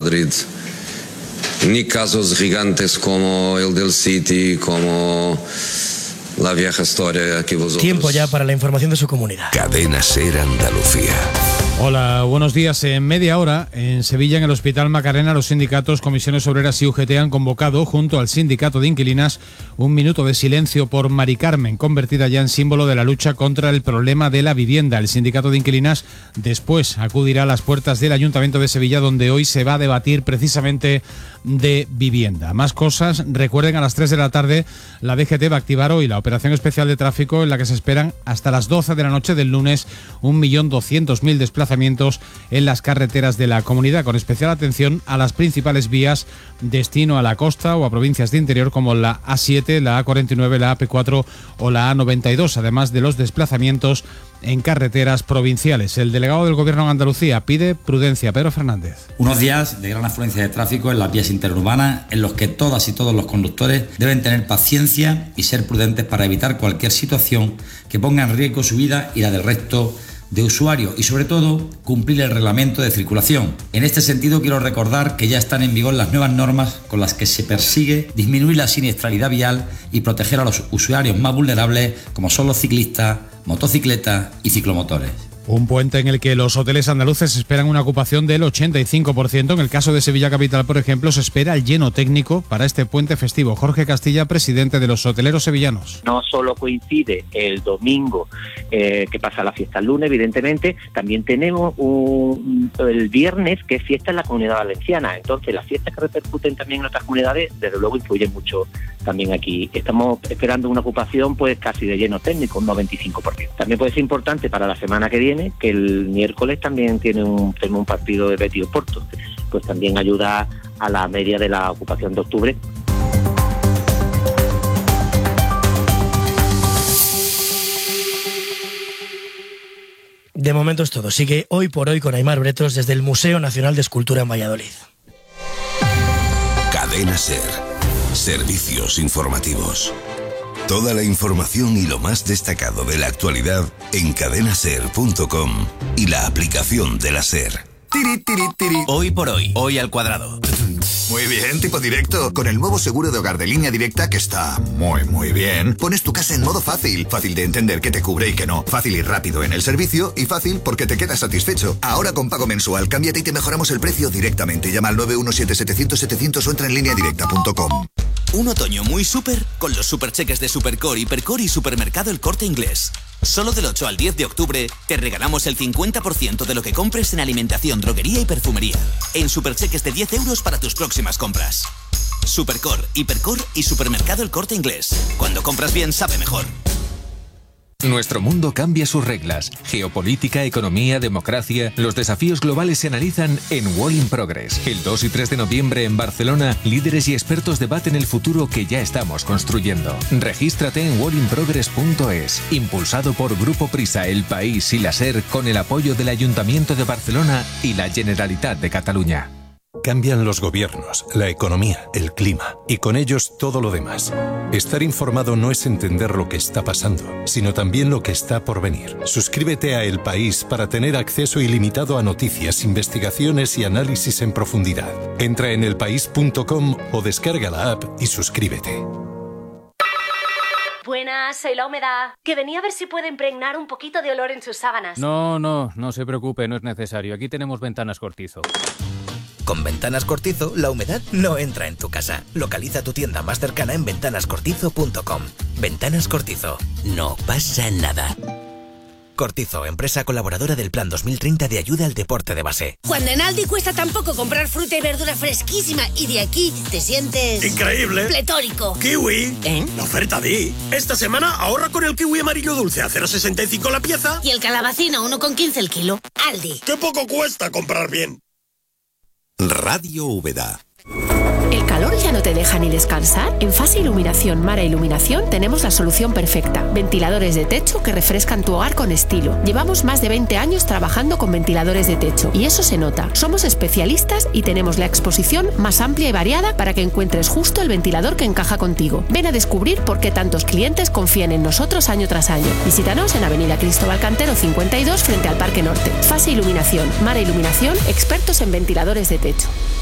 Madrid. Ni casos gigantes como el del City, como la vieja historia que vosotros... Tiempo ya para la información de su comunidad. Cadena SER Andalucía. Hola, buenos días. En media hora, en Sevilla, en el Hospital Macarena, los sindicatos, comisiones obreras y UGT han convocado, junto al sindicato de inquilinas, un minuto de silencio por Mari Carmen, convertida ya en símbolo de la lucha contra el problema de la vivienda. El sindicato de inquilinas después acudirá a las puertas del Ayuntamiento de Sevilla, donde hoy se va a debatir precisamente de vivienda. Más cosas, recuerden, a las 3 de la tarde la DGT va a activar hoy la operación especial de tráfico, en la que se esperan hasta las 12 de la noche del lunes 1.200.000 desplazamientos en las carreteras de la comunidad, con especial atención a las principales vías destino a la costa o a provincias de interior como la A7, la A49, la AP4 o la A92, además de los desplazamientos en carreteras provinciales. El delegado del Gobierno en Andalucía pide prudencia. Pedro Fernández. Unos días de gran afluencia de tráfico en las vías interurbanas, en los que todas y todos los conductores deben tener paciencia y ser prudentes para evitar cualquier situación que ponga en riesgo su vida y la del resto de usuarios, y sobre todo cumplir el reglamento de circulación. En este sentido, quiero recordar que ya están en vigor las nuevas normas con las que se persigue disminuir la siniestralidad vial y proteger a los usuarios más vulnerables, como son los ciclistas, motocicletas y ciclomotores. Un puente en el que los hoteles andaluces esperan una ocupación del 85%. En el caso de Sevilla Capital, por ejemplo, se espera el lleno técnico para este puente festivo. Jorge Castilla, presidente de los hoteleros sevillanos. No solo coincide el domingo que pasa la fiesta el lunes, evidentemente, también tenemos el viernes, que es fiesta en la Comunidad Valenciana. Entonces, las fiestas que repercuten también en otras comunidades, desde luego influyen mucho también aquí. Estamos esperando una ocupación pues casi de lleno técnico, un 95%. También puede ser importante para la semana que viene, que el miércoles también tenemos un partido de Betis Oporto, pues también ayuda a la media de la ocupación de octubre. De momento es todo. Sigue Hoy por Hoy con Aimar Bretos desde el Museo Nacional de Escultura en Valladolid. Cadena SER. Servicios informativos. Toda la información y lo más destacado de la actualidad en cadenaser.com y la aplicación de la SER. Tiri, tiri, tiri. Hoy por hoy, hoy al cuadrado. Muy bien, tipo directo. Con el nuevo seguro de hogar de Línea Directa, que está muy bien, pones tu casa en modo fácil. Fácil de entender qué te cubre y qué no. Fácil y rápido en el servicio, y fácil porque te quedas satisfecho. Ahora con pago mensual, cámbiate y te mejoramos el precio directamente. Llama al 917-700-700 o entra en lineadirecta.com. Un otoño muy súper con los supercheques de Supercore, Hipercore y Supermercado El Corte Inglés. Solo del 8 al 10 de octubre te regalamos el 50% de lo que compres en alimentación, droguería y perfumería. En supercheques de 10 euros para tus próximas compras. Supercore, Hipercore y Supermercado El Corte Inglés. Cuando compras bien, sabe mejor. Nuestro mundo cambia sus reglas. Geopolítica, economía, democracia. Los desafíos globales se analizan en Wall in Progress. El 2 y 3 de noviembre en Barcelona, líderes y expertos debaten el futuro que ya estamos construyendo. Regístrate en wallinprogress.es. Impulsado por Grupo Prisa, El País y la SER, con el apoyo del Ayuntamiento de Barcelona y la Generalitat de Cataluña. Cambian los gobiernos, la economía, el clima y con ellos todo lo demás. Estar informado no es entender lo que está pasando, sino también lo que está por venir. Suscríbete a El País para tener acceso ilimitado a noticias, investigaciones y análisis en profundidad. Entra en elpaís.com o descarga la app y suscríbete. Buenas, soy La Humedad, que venía a ver si puede impregnar un poquito de olor en sus sábanas. No se preocupe, no es necesario. Aquí tenemos Ventanas Cortizo. Con Ventanas Cortizo, la humedad no entra en tu casa. Localiza tu tienda más cercana en ventanascortizo.com. Ventanas Cortizo. No pasa nada. Cortizo, empresa colaboradora del Plan 2030 de ayuda al deporte de base. Cuando en Aldi cuesta tan poco comprar fruta y verdura fresquísima y de aquí te sientes... ¡increíble! ¡Pletórico! ¡Kiwi! La oferta di. Esta semana ahorra con el kiwi amarillo dulce a 0,65 la pieza. Y el calabacín a 1,15 el kilo. Aldi. ¡Qué poco cuesta comprar bien! Radio Úbeda. ¿El calor ya no te deja ni descansar? En Fase Iluminación Mara Iluminación tenemos la solución perfecta. Ventiladores de techo que refrescan tu hogar con estilo. Llevamos más de 20 años trabajando con ventiladores de techo y eso se nota. Somos especialistas y tenemos la exposición más amplia y variada para que encuentres justo el ventilador que encaja contigo. Ven a descubrir por qué tantos clientes confían en nosotros año tras año. Visítanos en Avenida Cristóbal Cantero 52 frente al Parque Norte. Fase Iluminación Mara Iluminación, expertos en ventiladores de techo.